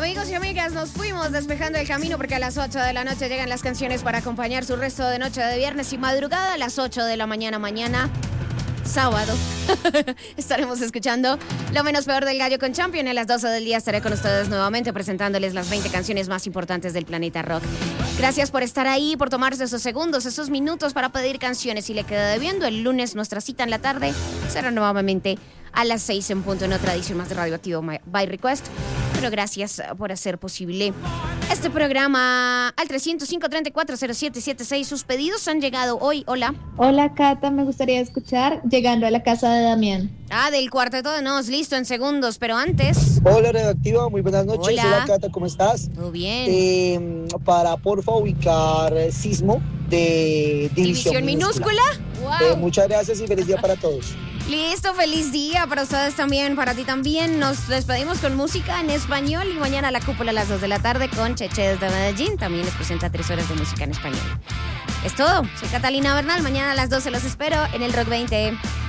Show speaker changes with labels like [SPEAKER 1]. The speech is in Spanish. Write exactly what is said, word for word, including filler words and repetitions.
[SPEAKER 1] Amigos y amigas, nos fuimos despejando el camino porque a las ocho de la noche llegan las canciones para acompañar su resto de noche de viernes y madrugada. A las ocho de la mañana mañana, sábado, estaremos escuchando Lo Menos Peor del Gallo con Champion. A las doce del día estaré con ustedes nuevamente presentándoles las veinte canciones más importantes del planeta rock. Gracias por estar ahí, por tomarse esos segundos, esos minutos para pedir canciones. Si le queda debiendo, el lunes nuestra cita en la tarde será nuevamente a las seis en punto en otra edición más de Radioactivo by Request. Pero gracias por hacer posible este programa al trescientos cinco, treinta y cuatro, cero siete setenta y seis. Sus pedidos han llegado hoy. Hola.
[SPEAKER 2] Hola, Cata. Me gustaría escuchar Llegando a la casa de Damián.
[SPEAKER 1] Ah, del Cuarteto de Nos. Listo, en segundos. Pero antes...
[SPEAKER 3] Hola, Radioactiva. Muy buenas noches.
[SPEAKER 1] Hola.
[SPEAKER 3] Hola, Cata. ¿Cómo estás?
[SPEAKER 1] Todo bien.
[SPEAKER 3] Eh, para, porfa, ubicar Sismo de División,
[SPEAKER 1] ¿División minúscula?
[SPEAKER 3] minúscula.
[SPEAKER 1] Wow.
[SPEAKER 3] Eh, muchas gracias y feliz día para todos.
[SPEAKER 1] Listo, feliz día para ustedes también, para ti también. Nos despedimos con música en español y mañana la cúpula a las dos de la tarde con Cheche desde Medellín. También les presenta tres horas de música en español. Es todo. Soy Catalina Bernal. Mañana a las doce los espero en el Rock veinte.